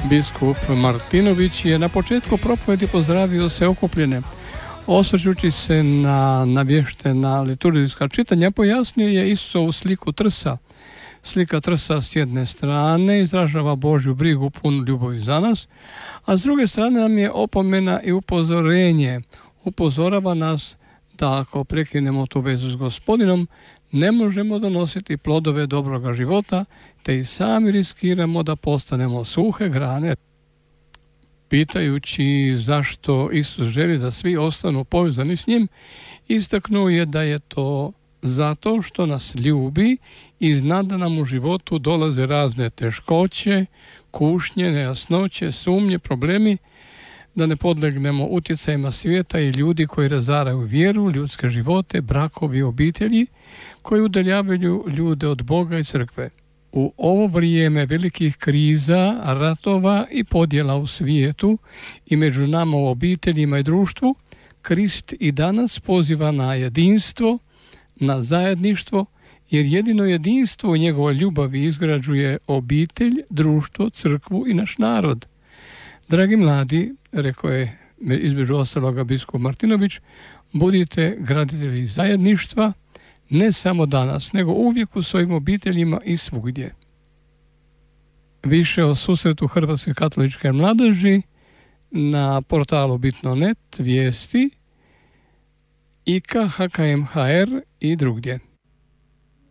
Biskup Martinović je na početku propovedi pozdravio sve okupljene. Osvrćući se na navještena liturgijska čitanja, pojasnio je Isusovu sliku trsa. Slika trsa s jedne strane izražava Božju brigu, punu ljubavi za nas, a s druge strane nam je opomena i upozorenje. Upozorava nas da ako prekinemo tu vezu s Gospodinom, ne možemo donositi plodove dobroga života, te i sami riskiramo da postanemo suhe grane. Pitajući zašto Isus želi da svi ostanu povezani s njim, istaknuo je da je to zato što nas ljubi i zna da nam u životu dolaze razne teškoće, kušnje, nejasnoće, sumnje, problemi, da ne podlegnemo utjecajima svijeta i ljudi koji razaraju vjeru, ljudske živote, brakovi, obitelji, koji udaljavaju ljude od Boga i crkve. U ovo vrijeme velikih kriza, ratova i podjela u svijetu i među nama u obiteljima i društvu, Krist i danas poziva na jedinstvo, na zajedništvo, jer jedino jedinstvo u njegovoj ljubavi izgrađuje obitelj, društvo, crkvu i naš narod. Dragi mladi, rekao je između ostaloga biskup Martinović, budite graditelji zajedništva, ne samo danas, nego uvijek u svojim obiteljima i svugdje. Više o susretu Hrvatske katoličke mladeži na portalu Bitno.net, vijesti, IKA, HKMHR i drugdje.